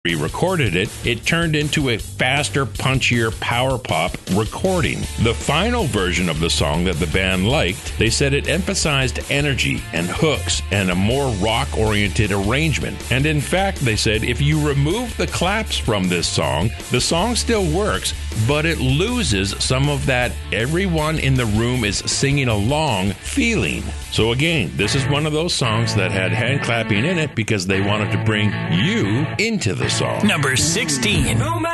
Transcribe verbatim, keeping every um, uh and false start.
re-recorded it, it turned into a faster, punchier power pop recording. The final version of the song that the band liked, they said it emphasized energy and hooks and a more rock-oriented arrangement. And in fact, they said if you remove the claps from this song, the song still works, but it loses some of that everyone in the room is singing along feeling. So again, this is one of those songs that had hand clapping in it because they wanted to bring you into the song. Number sixteen.